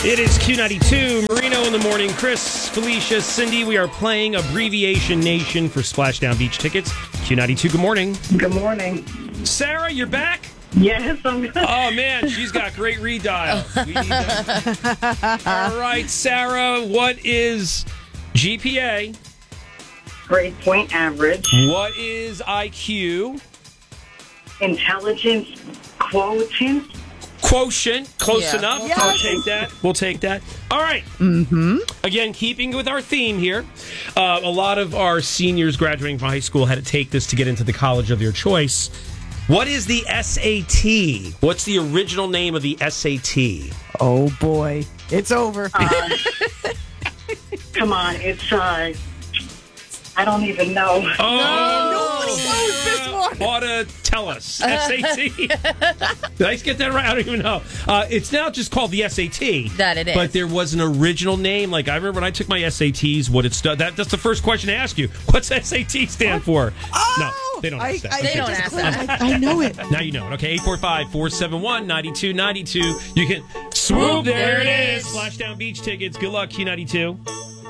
It is Q92, Marino in the morning. Chris, Felicia, Cindy, we are playing Abbreviation Nation for Splashdown Beach tickets. Q92, good morning. Good morning. Sarah, you're back? Yes, I'm good. Oh, man, she's got great redials. All right, Sarah, what is GPA? Grade point average. What is IQ? Intelligence quotient. Quotient, close Yeah. enough. Yes. We'll take that. All right. Again, keeping with our theme here, a lot of our seniors graduating from high school had to take this to get into the college of their choice. What is the SAT? What's the original name of the SAT? Oh, boy. It's over. Come on, it's I don't even know. Nobody knows this one. Ought to tell us. SAT. Did I get that right? I don't even know. It's now just called the SAT. That it is. But there was an original name. Like, I remember when I took my SATs, what it's done. That's the first question I ask you. What's SAT stand for? No, they don't ask that. They don't ask that. I know it. Now you know it. Okay, 845-471-9292. You can swoop. There it is. Splashdown Beach tickets. Good luck, Q92.